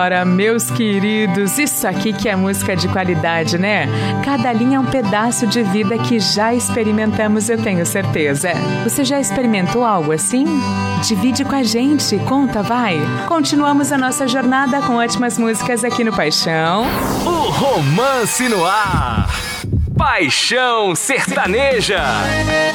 Ora, meus queridos, isso aqui que é música de qualidade, né? Cada linha é um pedaço de vida que já experimentamos, eu tenho certeza. Você já experimentou algo assim? Divide com a gente, conta, vai. Continuamos a nossa jornada com ótimas músicas aqui no Paixão. O Romance no Ar. Paixão Sertaneja.